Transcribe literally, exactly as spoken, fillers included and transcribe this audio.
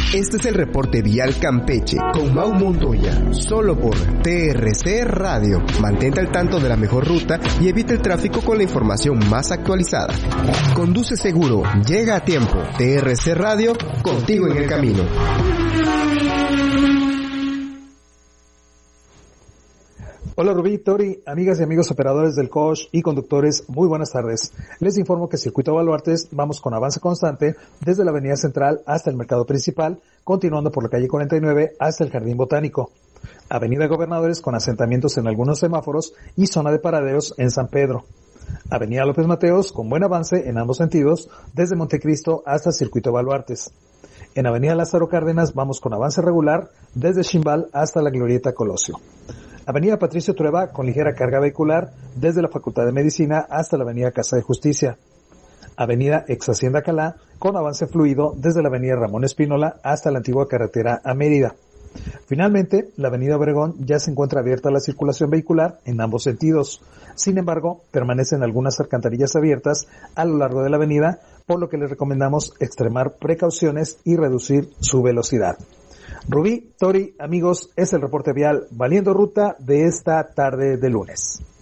Este es el reporte vial Campeche con Mau Montoya, solo por T R C Radio. Mantente al tanto de la mejor ruta y evita el tráfico con la información más actualizada. Conduce seguro, llega a tiempo. T R C Radio, contigo en el camino. Hola Rubí, Tori, amigas y amigos operadores del coach y conductores, muy buenas tardes. Les informo que Circuito Baluartes vamos con avance constante desde la avenida Central hasta el mercado principal, continuando por la calle cuarenta y nueve hasta el Jardín Botánico. Avenida Gobernadores con asentamientos en algunos semáforos y zona de paraderos en San Pedro. Avenida López Mateos con buen avance en ambos sentidos desde Montecristo hasta Circuito Baluartes. En Avenida Lázaro Cárdenas vamos con avance regular desde Ximbal hasta la Glorieta Colosio. Avenida Patricio Trueba con ligera carga vehicular desde la Facultad de Medicina hasta la Avenida Casa de Justicia. Avenida Ex Hacienda Calá con avance fluido desde la Avenida Ramón Espínola hasta la antigua carretera a Mérida. Finalmente, la Avenida Obregón ya se encuentra abierta a la circulación vehicular en ambos sentidos. Sin embargo, permanecen algunas alcantarillas abiertas a lo largo de la avenida, por lo que les recomendamos extremar precauciones y reducir su velocidad. Rubí, Tori, amigos, es el reporte vial Valiendo Ruta de esta tarde de lunes.